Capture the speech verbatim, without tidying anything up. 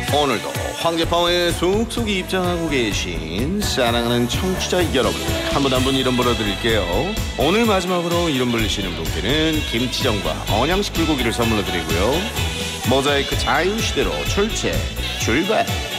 오늘도 황제파워에 쑥쑥 입장하고 계신 사랑하는 청취자 여러분, 한 분 한 분 이름 불러드릴게요. 오늘 마지막으로 이름 불리시는 분께는 김치전과 언양식 불고기를 선물로 드리고요. 모자이크 자유시대로 출첵 출발.